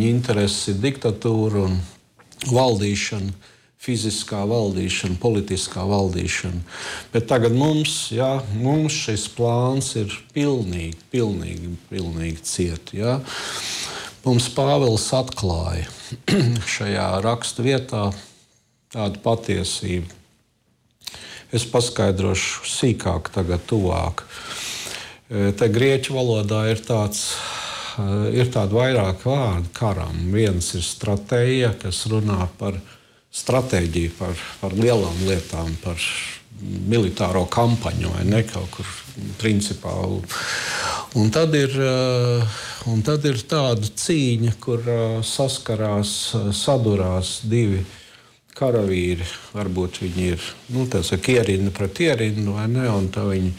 viņa intereses ir diktatūra un valdīšana, fiziskā valdīšana, politiskā valdīšana. Bet tagad mums šis plāns ir pilnīgi ciet. Ja? Mums Pāvils atklāja šajā rakstu vietā tādu patiesību. Es paskaidrošu sīkāk, tagad tuvāk. Te grieķu valodā ir tādi vairāk vārdi karam. Viens ir stratēģija, kas runā par stratēģiju, par lielām lietām, par militāro kampaņu vai ne kaut kur principā. Un tad ir tāda cīņa, kur sadurās divi karavīri. Varbūt viņi ir ierinda pret ierindu, vai ne? Un tā viņi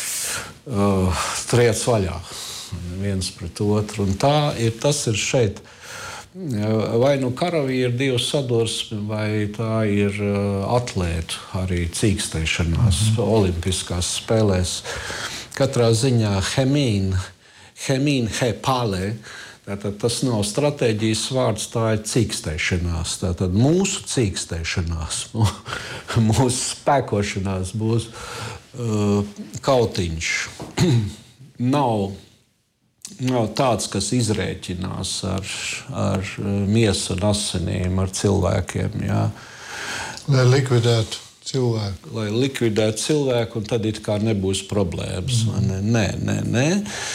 triec vaļā viens pret otru. Un tas ir šeit. Vai nu karavīri divu sadursmi, vai tā ir atlētu arī cīkstēšanās olimpiskās spēlēs. Katrā ziņā hemīn hepale. Tātad tas nav stratēģijas vārds, tā ir cīkstēšanās. Tātad mūsu cīkstēšanās, mūsu spēkošanās būs kautiņš. Nav tāds, kas izrēķinās ar miesu un asinīm, ar cilvēkiem. Jā. Lai likvidētu cilvēku. Lai likvidētu cilvēku, un tad it kā nebūs problēmas. Nē.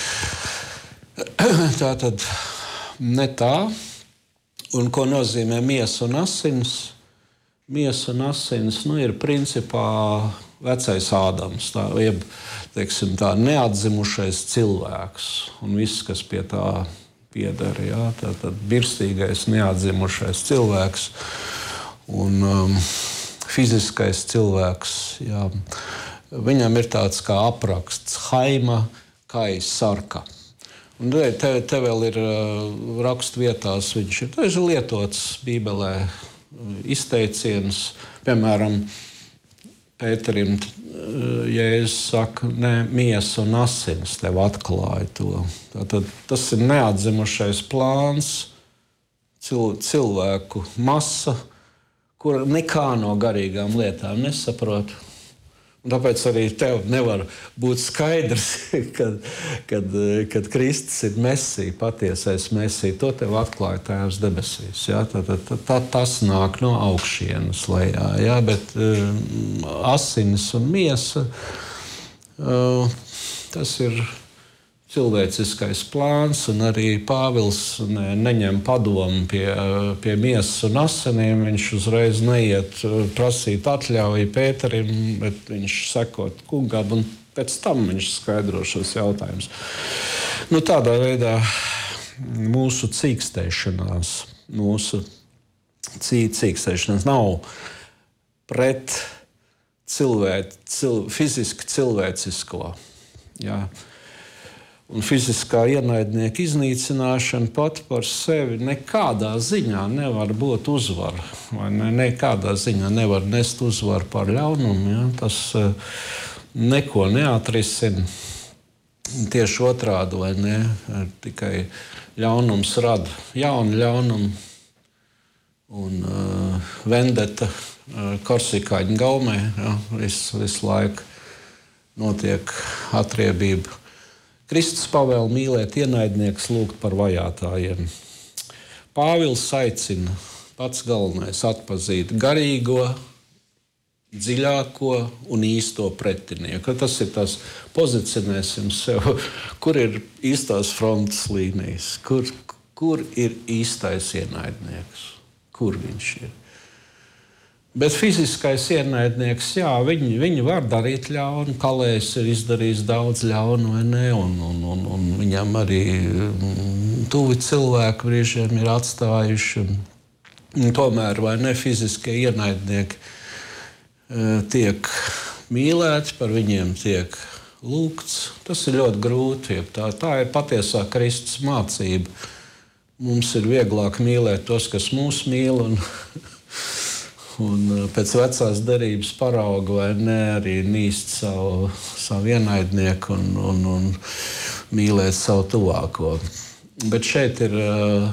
Tātad ne tā. Un ko nozīmē miesa un asins? Miesa un asins ir principā vecais Ādams, tā neatzimušais cilvēks un viss, kas pie tā pieder. Jā, tātad birstīgais neatzimušais cilvēks un fiziskais cilvēks. Jā. Viņam ir tāds kā apraksts haima kai sarka. Un te vēl ir rakstvietās, viņš ir lietots Bībelē izteiciens, piemēram, Pēterim Jēzus saka, ne miesa un asins tev atklāja to. Tātad tas ir neatzimušais plāns, cilvēku masa, kur nekā no garīgām lietām nesaprot. Un tāpēc arī tev nevar būt skaidrs, kad Kristus ir Mesija, patiesais Mesija. To tev atklāja Tēvs debesīs. Ja? Tas nāk no augšienes lejā. Ja? Bet asinis un miesa, tas ir cilvēciskais plāns, un arī Pāvils neņem padomu pie miesas un asinīm. Viņš uzreiz neiet prasīt atļauju Pēterim, bet viņš sekot kungam, un pēc tam viņš skaidro šos jautājumus. Tādā veidā mūsu cīkstēšanās nav pret fiziski cilvēcisko. Jā. Un fiziskā ienaidnieka iznīcināšana pati par sevi nekādā ziņā nevar būt uzvara. Nekādā ziņā nevar nest uzvaru pār ļaunumu. Ja? Tas neko neatrisina. Tieši otrādi, vai ne? Tikai ļaunums rada jaunu ļaunumu. Un vendeta korsikāņu gaumē, ja? Visu laiku notiek atriebība. Kristus pavēl mīlēt ienaidniekus, lūgt par vajātājiem. Pāvils aicina pats galvenais atpazīt garīgo, dziļāko un īsto pretinieku. Tas ir tas, pozicionēsim sev, kur ir īstās frontes līnijas, kur ir īstais ienaidnieks, kur viņš ir. Bet fiziskais ienaidnieks, jā, viņi var darīt ļaunu. Kalējs ir izdarījis daudz ļaunu, vai ne? Un viņam arī tuvi cilvēki brīžiem ir atstājuši. Un tomēr, vai ne, fiziskie ienaidnieki tiek mīlēti, par viņiem tiek lūgts. Tas ir ļoti grūti. Tā ir patiesā Kristus mācība. Mums ir vieglāk mīlēt tos, kas mūs mīl, un pēc vecās derības parauga, vai ne, arī nīst savu ienaidnieku un mīlēt savu tuvāko. Bet šeit ir